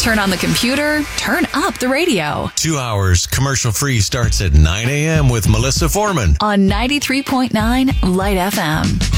Turn on the computer, turn up the radio. 2 hours commercial-free starts at 9 a.m. with Melissa Foreman on 93.9 Light FM.